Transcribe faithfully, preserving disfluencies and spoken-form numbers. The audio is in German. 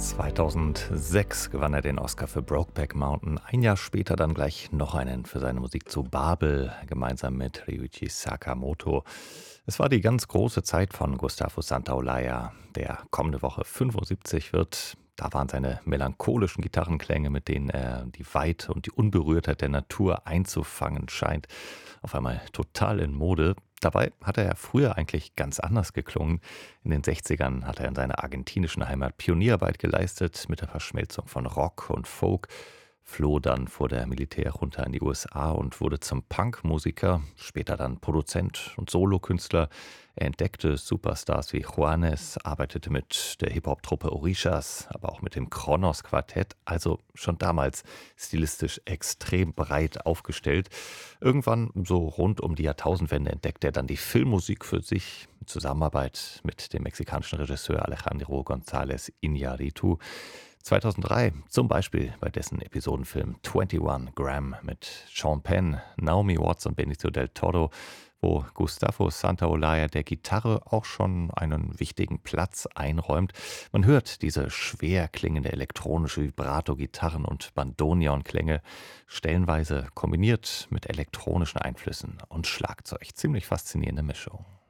zweitausendsechs gewann er den Oscar für Brokeback Mountain, ein Jahr später dann gleich noch einen für seine Musik zu Babel, gemeinsam mit Ryuichi Sakamoto. Es war die ganz große Zeit von Gustavo Santaolalla, der kommende Woche fünfundsiebzig wird. Da waren seine melancholischen Gitarrenklänge, mit denen er die Weite und die Unberührtheit der Natur einzufangen scheint, auf einmal total in Mode. Dabei hat er ja früher eigentlich ganz anders geklungen. In den sechzigern hat er in seiner argentinischen Heimat Pionierarbeit geleistet mit der Verschmelzung von Rock und Folk, floh dann vor der Militärjunta in die U S A und wurde zum Punkmusiker, später dann Produzent und Solokünstler. Er entdeckte Superstars wie Juanes, arbeitete mit der Hip-Hop-Truppe Orishas, aber auch mit dem Kronos Quartett, also schon damals stilistisch extrem breit aufgestellt. Irgendwann, so rund um die Jahrtausendwende, entdeckte er dann die Filmmusik für sich, in Zusammenarbeit mit dem mexikanischen Regisseur Alejandro González Iñárritu. zweitausenddrei zum Beispiel bei dessen Episodenfilm einundzwanzig Gramm mit Sean Penn, Naomi Watts und Benicio del Toro, wo Gustavo Santaolalla der Gitarre auch schon einen wichtigen Platz einräumt. Man hört diese schwer klingende elektronische Vibrato-Gitarren- und Bandoneon-Klänge, stellenweise kombiniert mit elektronischen Einflüssen und Schlagzeug. Ziemlich faszinierende Mischung.